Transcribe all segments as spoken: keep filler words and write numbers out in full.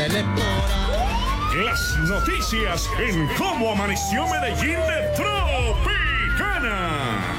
Las noticias en Cómo Amaneció Medellín de Tropicana.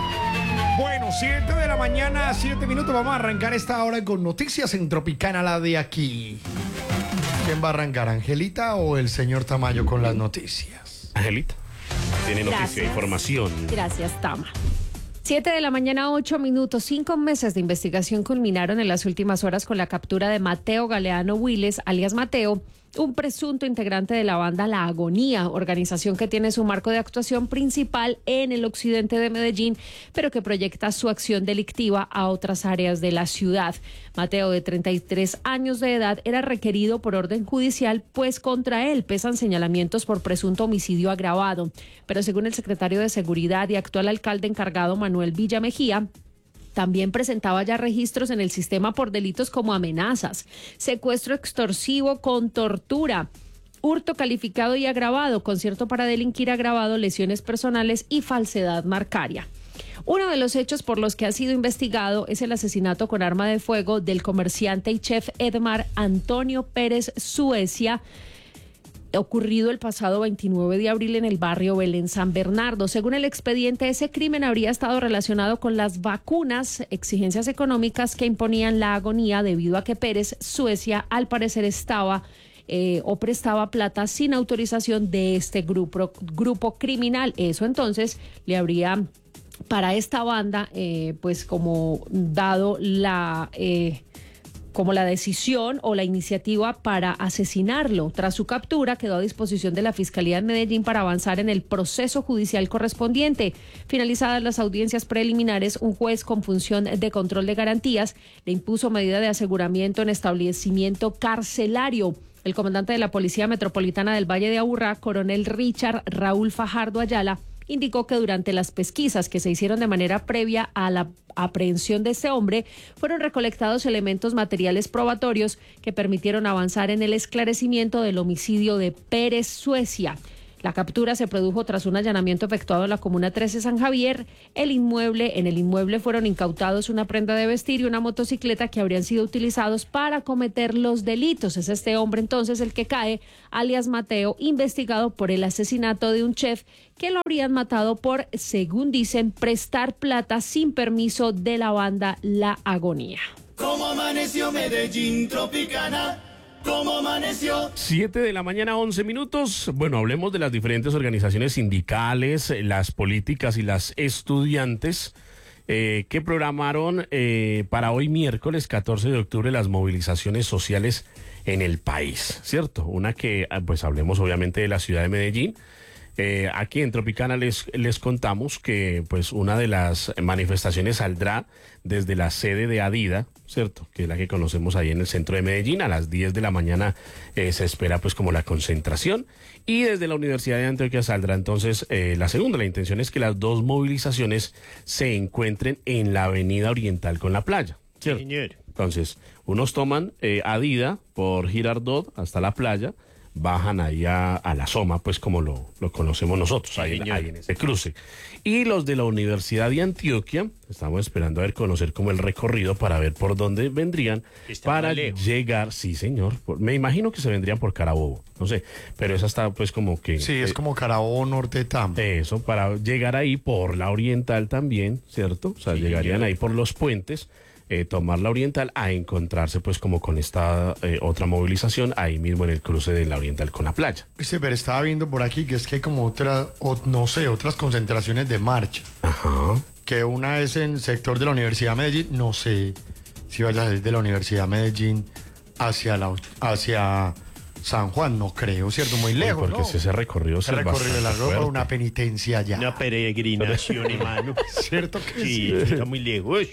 Bueno, siete de la mañana, siete minutos. Vamos a arrancar esta hora con noticias en Tropicana, la de aquí. ¿Quién va a arrancar, Angelita o el señor Tamayo con las noticias? Angelita, tiene noticia, Gracias. información. Gracias, Tama. Siete de la mañana, ocho minutos. Cinco meses de investigación culminaron en las últimas horas con la captura de Mateo Galeano Willes, alias Mateo, un presunto integrante de la banda La Agonía, organización que tiene su marco de actuación principal en el occidente de Medellín, pero que proyecta su acción delictiva a otras áreas de la ciudad. Mateo, de treinta y tres años de edad, era requerido por orden judicial, pues contra él pesan señalamientos por presunto homicidio agravado. Pero según el secretario de Seguridad y actual alcalde encargado, Manuel Villamejía, también presentaba ya registros en el sistema por delitos como amenazas, secuestro extorsivo con tortura, hurto calificado y agravado, concierto para delinquir agravado, lesiones personales y falsedad marcaria. Uno de los hechos por los que ha sido investigado es el asesinato con arma de fuego del comerciante y chef Edmar Antonio Pérez Suecia, ocurrido el pasado veintinueve de abril en el barrio Belén San Bernardo. Según el expediente, ese crimen habría estado relacionado con las vacunas, exigencias económicas que imponían La Agonía, debido a que Pérez Suecia al parecer estaba eh, o prestaba plata sin autorización de este grupo, grupo criminal. Eso entonces le habría para esta banda eh, pues como dado la... Eh, como la decisión o la iniciativa para asesinarlo. Tras su captura, quedó a disposición de la Fiscalía de Medellín para avanzar en el proceso judicial correspondiente. Finalizadas las audiencias preliminares, un juez con función de control de garantías le impuso medida de aseguramiento en establecimiento carcelario. El comandante de la Policía Metropolitana del Valle de Aburrá, coronel Richard Raúl Fajardo Ayala, indicó que durante las pesquisas que se hicieron de manera previa a la aprehensión de este hombre, fueron recolectados elementos materiales probatorios que permitieron avanzar en el esclarecimiento del homicidio de Pérez Suecia. La captura se produjo tras un allanamiento efectuado en la Comuna trece San Javier. El inmueble, en el inmueble fueron incautados una prenda de vestir y una motocicleta que habrían sido utilizados para cometer los delitos. Es este hombre entonces el que cae, alias Mateo, investigado por el asesinato de un chef que lo habrían matado por, según dicen, prestar plata sin permiso de la banda La Agonía. ¿Cómo amaneció Medellín Tropicana? ¿Cómo amaneció? Siete de la mañana, once minutos. Bueno, hablemos de las diferentes organizaciones sindicales, las políticas y las estudiantes eh, que programaron eh, para hoy miércoles catorce de octubre las movilizaciones sociales en el país, ¿cierto? Una que, pues hablemos obviamente de la ciudad de Medellín. Eh, aquí en Tropicana les, les contamos que pues una de las manifestaciones saldrá desde la sede de Adida, ¿cierto? Que es la que conocemos ahí en el centro de Medellín. A las diez de la mañana eh, se espera pues como la concentración, y desde la Universidad de Antioquia saldrá entonces eh, la segunda. La intención es que las dos movilizaciones se encuentren en la avenida Oriental con la playa, ¿cierto? Señor. Entonces, unos toman eh, Adida por Girardot hasta la playa, bajan ahí a, a la Soma, pues como lo, lo conocemos nosotros, ahí, Sí, ahí en ese cruce. Y los de la Universidad de Antioquia, estamos esperando a ver, conocer como el recorrido para ver por dónde vendrían Está para muy lejos. llegar, sí señor, por- me imagino que se vendrían por Carabobo, no sé, pero esa está pues como que... Sí, es eh, como Carabobo Norte Tampa. eso, para llegar ahí por la Oriental también, ¿cierto? O sea, Sí, llegarían señor. ahí por los puentes, eh, tomar la Oriental, a encontrarse pues como con esta eh, otra movilización ahí mismo en el cruce de la Oriental con la playa. Sí, pero estaba viendo por aquí que es que hay como otra, o no sé, otras concentraciones de marcha. Ajá. Que una es en el sector de la Universidad de Medellín, no sé si vaya a ser de la Universidad de Medellín hacia la hacia San Juan, no creo, ¿cierto? Muy lejos, Porque ¿no? si ese recorrido Ese es recorrido de la bastante ropa, fuerte. una penitencia allá. Una peregrinación, hermano. ¿Cierto que sí? Sí, está muy lejos.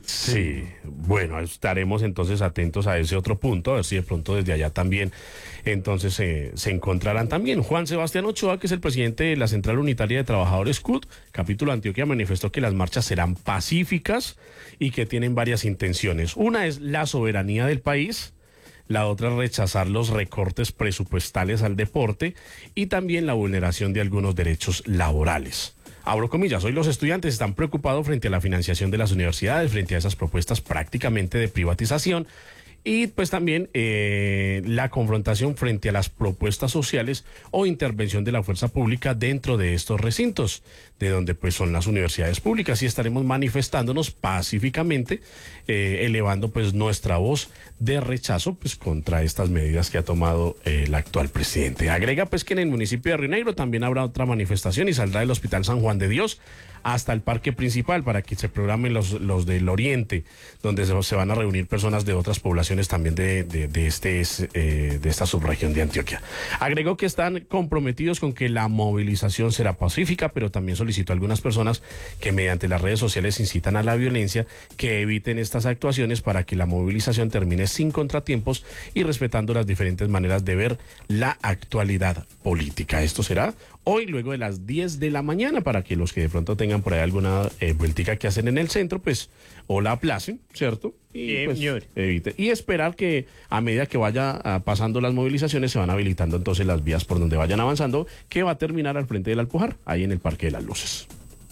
Sí, bueno, estaremos entonces atentos a ese otro punto, a ver si de pronto desde allá también entonces eh, se encontrarán también. Juan Sebastián Ochoa, que es el presidente de la Central Unitaria de Trabajadores C U T, capítulo Antioquia, manifestó que las marchas serán pacíficas y que tienen varias intenciones. Una es la soberanía del país, la otra rechazar los recortes presupuestales al deporte y también la vulneración de algunos derechos laborales. Abro comillas, hoy los estudiantes están preocupados frente a la financiación de las universidades, frente a esas propuestas prácticamente de privatización y pues también eh, la confrontación frente a las propuestas sociales o intervención de la fuerza pública dentro de estos recintos, de donde pues son las universidades públicas, y estaremos manifestándonos pacíficamente, eh, elevando pues nuestra voz de rechazo pues contra estas medidas que ha tomado eh, el actual presidente. Agrega pues que en el municipio de Río Negro también habrá otra manifestación y saldrá del Hospital San Juan de Dios hasta el parque principal para que se programen los, los del oriente, donde se, se van a reunir personas de otras poblaciones también de, de, de, este, eh, de esta subregión de Antioquia. Agregó que están comprometidos con que la movilización será pacífica, pero también solicitó a algunas personas que mediante las redes sociales incitan a la violencia que eviten estas actuaciones para que la movilización termine sin contratiempos y respetando las diferentes maneras de ver la actualidad política. Esto será hoy luego de las diez de la mañana para que los que de pronto tengan por ahí alguna eh, vueltica que hacen en el centro, pues o la aplacen, ¿cierto? Y, Sí, pues, señor. evite. Y esperar que a medida que vaya ah, pasando las movilizaciones se van habilitando entonces las vías por donde vayan avanzando, que va a terminar al frente del Alpujar, ahí en el Parque de las Luces.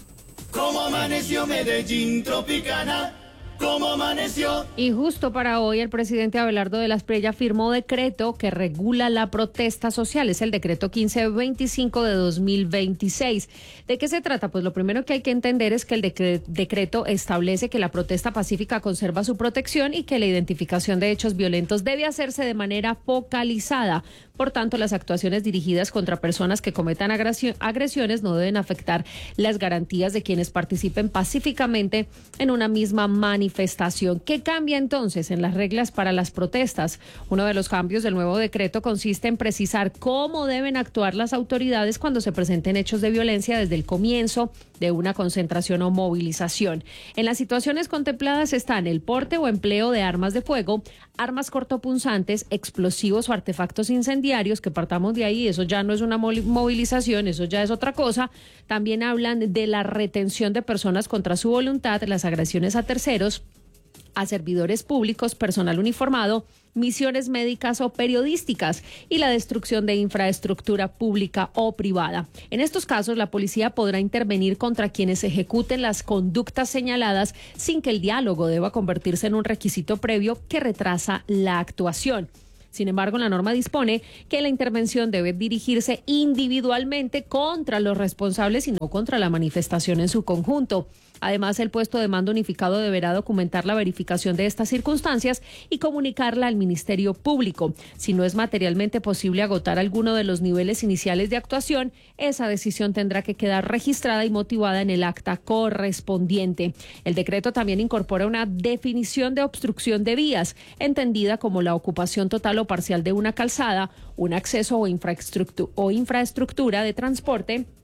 Como amaneció Medellín Tropicana, como amaneció. Y justo para hoy, el presidente Abelardo de la Espriella firmó decreto que regula la protesta social. Es el decreto quince veinticinco de dos mil veintiséis. ¿De qué se trata? Pues lo primero que hay que entender es que el decre- decreto establece que la protesta pacífica conserva su protección y que la identificación de hechos violentos debe hacerse de manera focalizada. Por tanto, las actuaciones dirigidas contra personas que cometan agresio- agresiones no deben afectar las garantías de quienes participen pacíficamente en una misma manifestación. ¿Qué cambia entonces en las reglas para las protestas? Uno de los cambios del nuevo decreto consiste en precisar cómo deben actuar las autoridades cuando se presenten hechos de violencia desde el comienzo de una concentración o movilización. En las situaciones contempladas están el porte o empleo de armas de fuego, armas cortopunzantes, explosivos o artefactos incendiarios, que partamos de ahí, eso ya no es una movilización, eso ya es otra cosa. También hablan de la retención de personas contra su voluntad, las agresiones a terceros, a servidores públicos, personal uniformado, misiones médicas o periodísticas y la destrucción de infraestructura pública o privada. En estos casos, la policía podrá intervenir contra quienes ejecuten las conductas señaladas sin que el diálogo deba convertirse en un requisito previo que retrasa la actuación. Sin embargo, la norma dispone que la intervención debe dirigirse individualmente contra los responsables y no contra la manifestación en su conjunto. Además, el puesto de mando unificado deberá documentar la verificación de estas circunstancias y comunicarla al Ministerio Público. Si no es materialmente posible agotar alguno de los niveles iniciales de actuación, esa decisión tendrá que quedar registrada y motivada en el acta correspondiente. El decreto también incorpora una definición de obstrucción de vías, entendida como la ocupación total o parcial de una calzada, un acceso o infraestructura, o infraestructura de transporte